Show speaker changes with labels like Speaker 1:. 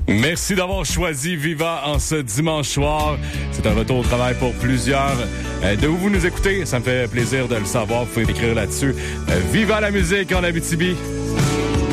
Speaker 1: Merci d'avoir choisi Viva en ce dimanche soir. C'est un retour au travail pour plusieurs. De où vous nous écoutez, ça me fait plaisir de le savoir. Vous pouvez écrire là-dessus. Viva la musique en Abitibi.